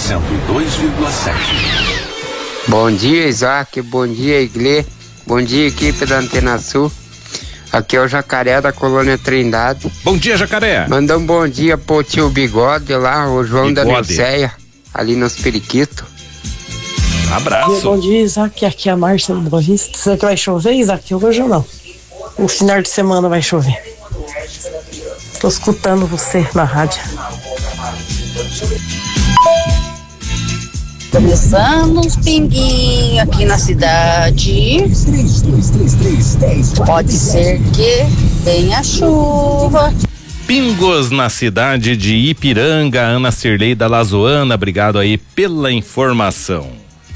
102,7. Bom dia, Isaac. Bom dia, Iglê. Bom dia, equipe da Antena Sul. Aqui é o Jacaré da Colônia Trindade. Bom dia, Jacaré. Manda um bom dia pro tio Bigode lá, o João da Nerceia, ali nos Periquitos. Abraço. Bom dia, Isaac. Aqui é a Márcia do Boa Vista. Será que vai chover, Isaac? Hoje ou não? No final de semana vai chover. Tô escutando você na rádio. Começando uns pinguinhos aqui na cidade. Pode ser que tenha chuva. Pingos na cidade de Ipiranga. Ana Cirlei da Lazoana, obrigado aí pela informação.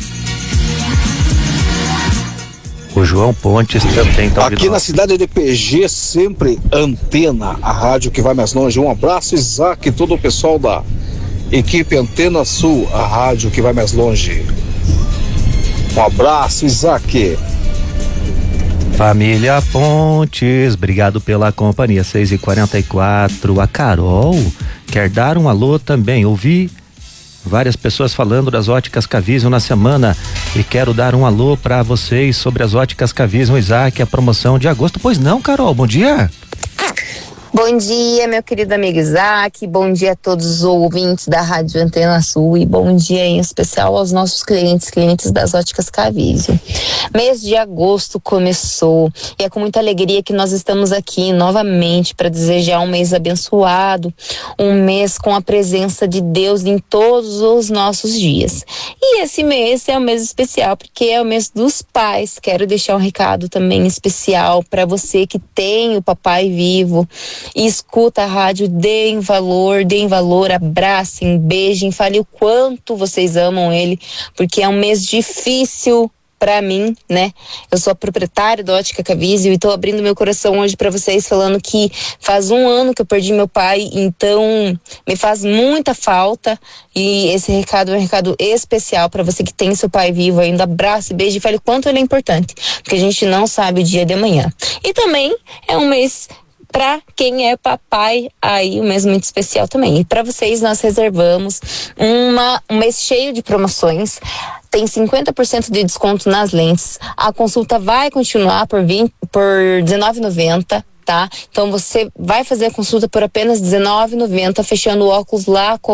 O João Pontes também tá ouvindo. Aqui na cidade de PG, sempre Antena, a rádio que vai mais longe. Um abraço, Isaac, e todo o pessoal da equipe Antena Sul, a rádio que vai mais longe. Um abraço, Isaac. Família Pontes, obrigado pela companhia. 6h44. A Carol quer dar um alô também. Ouvi várias pessoas falando das óticas Cavison na semana e quero dar um alô para vocês sobre as óticas Cavison, Isaac, a promoção de agosto. Pois não, Carol, bom dia. Bom dia, meu querido amigo Isaac, bom dia a todos os ouvintes da Rádio Antena Sul e bom dia em especial aos nossos clientes das óticas Cavison. Mês de agosto começou e é com muita alegria que nós estamos aqui novamente para desejar um mês abençoado, um mês com a presença de Deus em todos os nossos dias. E esse mês é um mês especial porque é o mês dos pais. Quero deixar um recado também especial para você que tem o papai vivo e escuta a rádio. Deem valor, abracem, beijem, fale o quanto vocês amam ele, porque é um mês difícil pra mim, né? Eu sou a proprietária da Ótica Cavison e tô abrindo meu coração hoje pra vocês, falando que faz 1 ano que eu perdi meu pai, então me faz muita falta e esse recado é um recado especial pra você que tem seu pai vivo ainda. Abrace, beijo e fale o quanto ele é importante, porque a gente não sabe o dia de amanhã. E também é um mês para quem é papai, aí um mês muito especial também. E para vocês nós reservamos um mês cheio de promoções. Tem 50% de desconto nas lentes. A consulta vai continuar por R$19,90, tá? Então você vai fazer a consulta por apenas R$19,90, fechando o óculos lá com